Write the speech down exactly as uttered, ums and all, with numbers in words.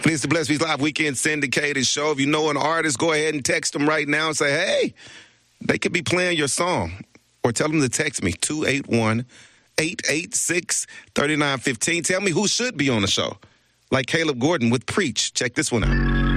It's the Bless Beats Live Weekend Syndicated Show. If you know an artist, go ahead and text them right now and say, hey, they could be playing your song. Or tell them to text me, two eight one, eight eight six, three nine one five. Tell me who should be on the show. Like Caleb Gordon with Preach. Check this one out.